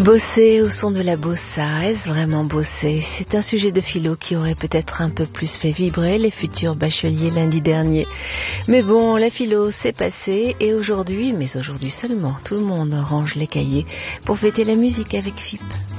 Bosser au son de la bossa, est-ce vraiment bosser? C'est un sujet de philo qui aurait peut-être un peu plus fait vibrer les futurs bacheliers lundi dernier. Mais bon, la philo c'est passé et aujourd'hui, mais aujourd'hui seulement, tout le monde range les cahiers pour fêter la musique avec FIP.